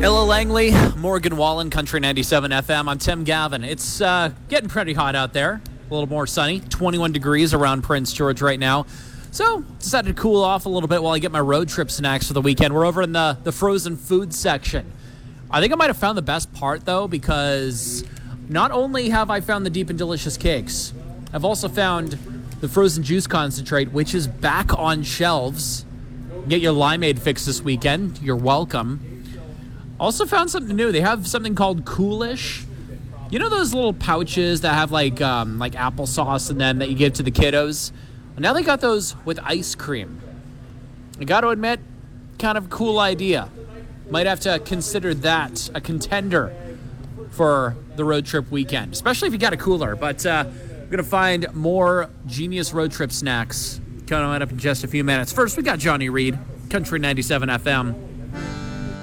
Ella Langley, Morgan Wallen, Country 97 FM. I'm Tim Gavin. It's getting pretty hot out there. A little more sunny. 21 degrees around Prince George right now. So, decided to cool off a little bit while I get my road trip snacks for the weekend. We're over in the frozen food section. I think I might have found the best part, though, because not only have I found the deep and delicious cakes, I've also found the frozen juice concentrate, which is back on shelves. Get your limeade fix this weekend. You're welcome. Also found something new. They have something called Coolish. You know those little pouches that have like applesauce and then that you give to the kiddos? Well, now they got those with ice cream. I got to admit, kind of a cool idea. Might have to consider that a contender for the road trip weekend, especially if you got a cooler. But we're going to find more genius road trip snacks coming up in just a few minutes. First, we got Johnny Reed, Country 97 FM.